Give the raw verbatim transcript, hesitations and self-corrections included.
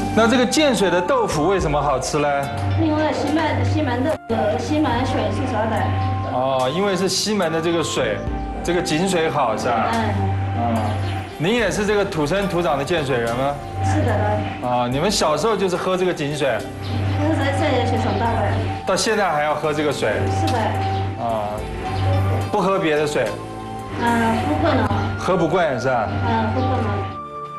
那这个建水的豆腐为什么好吃呢？ 因为西门西门的西门水是啥的？ 哦，因为是西门的这个水，这个井水好是吧？ 嗯。 啊，您也是这个土生土长的建水人吗？ 是的。 啊，你们小时候就是喝这个井水？ 那在这也是长大的。 到现在还要喝这个水？ 是的。 啊，不喝别的水？ 嗯，不可能。 喝不惯是吧？ 嗯，不可能。